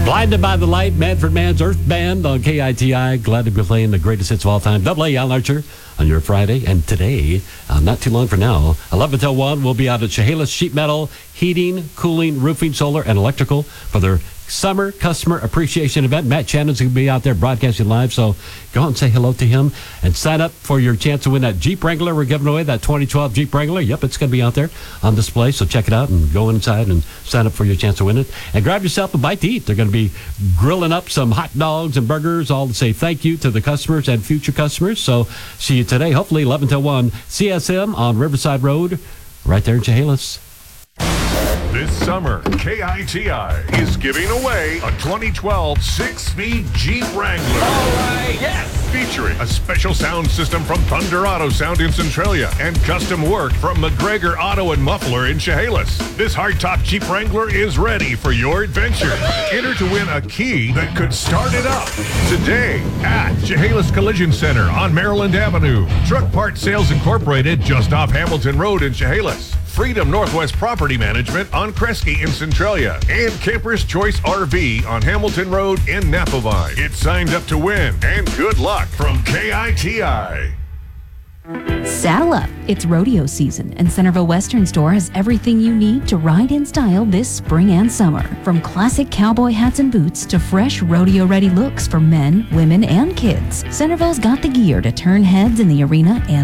Blinded by the Light, Manfred Mann's Earth Band on KITI. Glad to be playing the greatest hits of all time. Double A Al Archer on your Friday. And today, not too long from now, 11 till 1, we'll be out at Chehalis Sheet Metal, heating, cooling, roofing, solar, and electrical for their summer customer appreciation event. Matt Shannon's going to be out there broadcasting live, so go out and say hello to him and sign up for your chance to win that Jeep Wrangler we're giving away, that 2012 Jeep Wrangler. Yep, it's going to be out there on display, so check it out and go inside and sign up for your chance to win it. And grab yourself a bite to eat. They're going to be grilling up some hot dogs and burgers, all to say thank you to the customers and future customers. So see you today, hopefully 11 till 1, CSM on Riverside Road, right there in Chehalis. This summer, KITI is giving away a 2012 six-speed Jeep Wrangler. All right, yes! Featuring a special sound system from Thunder Auto Sound in Centralia and custom work from McGregor Auto and Muffler in Chehalis. This hardtop Jeep Wrangler is ready for your adventure. Enter to win a key that could start it up today at Chehalis Collision Center on Maryland Avenue. Truck Parts Sales Incorporated just off Hamilton Road in Chehalis. Freedom Northwest Property Management on Kresge in Centralia, and Camper's Choice RV on Hamilton Road in Napavine. Get signed up to win, and good luck from KITI. Saddle up. It's rodeo season, and Centerville Western Store has everything you need to ride in style this spring and summer. From classic cowboy hats and boots to fresh rodeo-ready looks for men, women, and kids, Centerville's got the gear to turn heads in the arena and